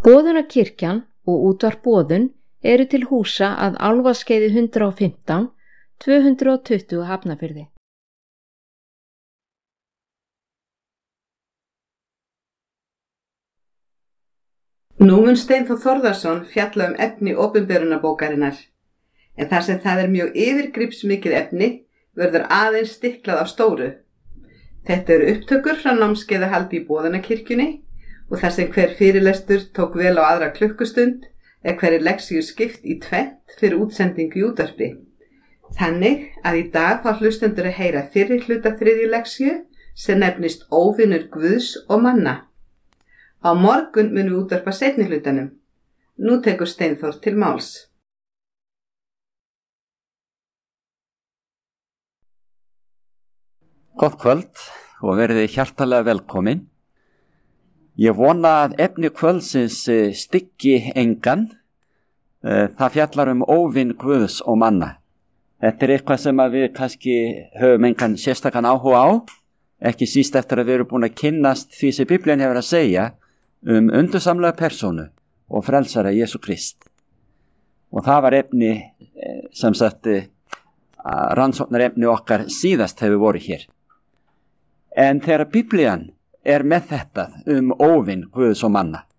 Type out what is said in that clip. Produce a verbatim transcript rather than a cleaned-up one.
Boðunarkirkjan og útvarp Boðun eru til húsa að Álfaskeiði hundrað og fimmtán, tvö hundruð tuttugu Hafnarfirði. Nú mun Steinþór Þórðarson fjalla um efni opinberunarbókarinnar, en þar sem það er mjög yfirgripsmikið efni verður aðeins stiklað á stóru. Þetta eru upptökur frá námskeiðahaldi í Boðunarkirkjunni og þar sem hver fyrirlestur tók vel á aðra klukkustund eða hverri leksíu skipt í tvennt fyrir útsendingu í útvarpi. Þannig að í dag fá hlustendur að heyra fyrri hluta þriðju leksíu sem nefnist Óvinur Guðs og manna. Á morgun munum við útvarpa seinni hlutanum. Nú tekur Steinþór til máls. Gott kvöld og verið hjartalega velkomin. Ég vona að efni kvöldsins styggi engan. Það fjallar um óvin Guðs og manna. Þetta er eitthvað sem við kannski höfum engan sérstakann áhuga á, ekki síst eftir að við erum búin að kynnast því sem Biblían hefur að segja um undursamlega persónu og frelsara Jesú Krist. Og það var efni sem sagt rannsóknar efni okkar síðast hefur vorið hér. En þegar Biblían er með þetta um óvin Guðs og manna,